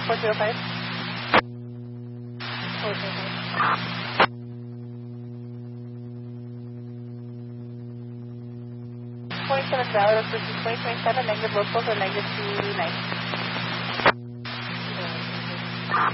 4205. 27 valid, this is 2027, negative local for negative 29.